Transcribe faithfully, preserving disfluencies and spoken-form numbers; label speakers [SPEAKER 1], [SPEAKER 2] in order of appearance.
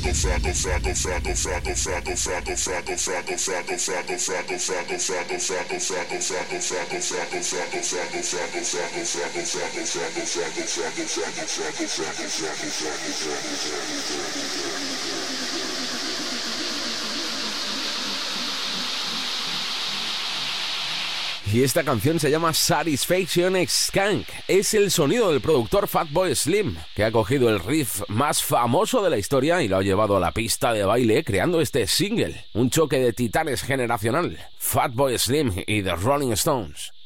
[SPEAKER 1] Y esta canción se llama Satisfaction Skank. Es el sonido del productor Fatboy Slim, que ha cogido el riff más famoso de la historia y lo ha llevado a la pista de baile creando este single. Un choque de titanes generacional. Fatboy Slim y The Rolling Stones.